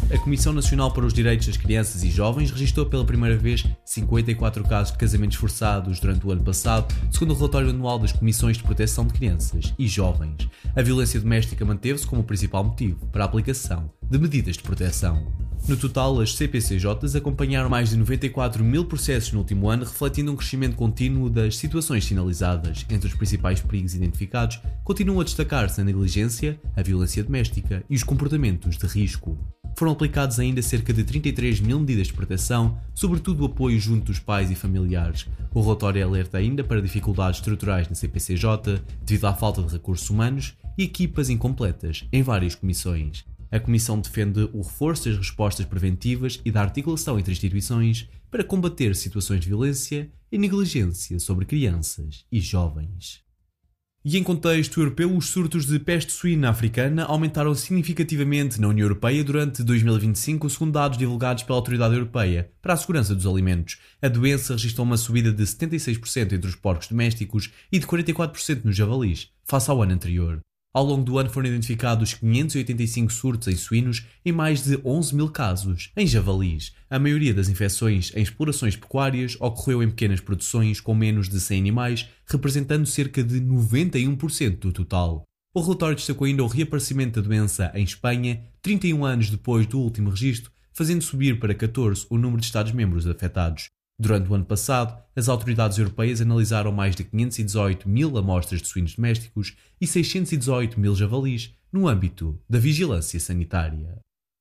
a Comissão Nacional para os Direitos das Crianças e Jovens registrou pela primeira vez 54 casos de casamentos forçados durante o ano passado, segundo o relatório anual das Comissões de Proteção de Crianças e Jovens. A violência doméstica manteve-se como o principal motivo para a aplicação de medidas de proteção. No total, as CPCJs acompanharam mais de 94 mil processos no último ano, refletindo um crescimento contínuo das situações sinalizadas. Entre os principais perigos identificados, continuam a destacar-se a negligência, a violência doméstica e os comportamentos de risco. Foram aplicados ainda cerca de 33 mil medidas de proteção, sobretudo o apoio junto dos pais e familiares. O relatório alerta ainda para dificuldades estruturais na CPCJ, devido à falta de recursos humanos e equipas incompletas em várias comissões. A Comissão defende o reforço das respostas preventivas e da articulação entre instituições para combater situações de violência e negligência sobre crianças e jovens. E em contexto europeu, os surtos de peste suína africana aumentaram significativamente na União Europeia durante 2025, segundo dados divulgados pela Autoridade Europeia para a Segurança dos Alimentos. A doença registrou uma subida de 76% entre os porcos domésticos e de 44% nos javalis, face ao ano anterior. Ao longo do ano foram identificados 585 surtos em suínos e mais de 11 mil casos em javalis. A maioria das infecções em explorações pecuárias ocorreu em pequenas produções com menos de 100 animais, representando cerca de 91% do total. O relatório destacou ainda o reaparecimento da doença em Espanha, 31 anos depois do último registro, fazendo subir para 14 o número de Estados-membros afetados. Durante o ano passado, as autoridades europeias analisaram mais de 518 mil amostras de suínos domésticos e 618 mil javalis no âmbito da vigilância sanitária.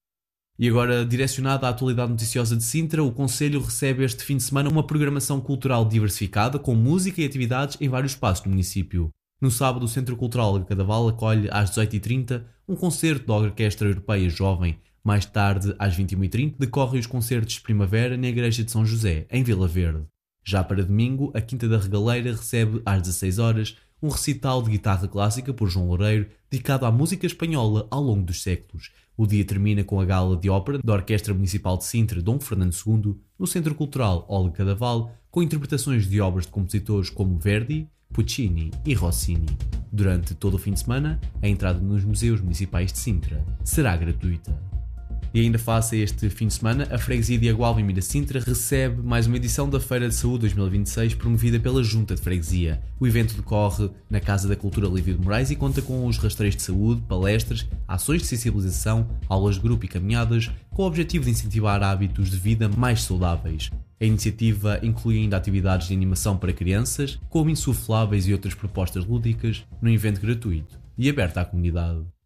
E agora, direcionada à atualidade noticiosa de Sintra, o Conselho recebe este fim de semana uma programação cultural diversificada com música e atividades em vários espaços do município. No sábado, o Centro Cultural de Cadaval acolhe às 18h30 um concerto da Orquestra Europeia Jovem. Mais tarde, às 21h30, decorrem os concertos de primavera na Igreja de São José, em Vila Verde. Já para domingo, a Quinta da Regaleira recebe às 16h um recital de guitarra clássica por João Loureiro, dedicado à música espanhola ao longo dos séculos. O dia termina com a gala de ópera da Orquestra Municipal de Sintra Dom Fernando II, no Centro Cultural Olga Cadaval, com interpretações de obras de compositores como Verdi, Puccini e Rossini. Durante todo o fim de semana, a entrada nos museus municipais de Sintra será gratuita. E ainda face a este fim de semana, a Freguesia de Agualva e Mira Sintra recebe mais uma edição da Feira de Saúde 2026 promovida pela Junta de Freguesia. O evento decorre na Casa da Cultura Lívio de Moraes e conta com os rastreios de saúde, palestras, ações de sensibilização, aulas de grupo e caminhadas, com o objetivo de incentivar hábitos de vida mais saudáveis. A iniciativa inclui ainda atividades de animação para crianças, como insufláveis e outras propostas lúdicas, num evento gratuito e aberto à comunidade.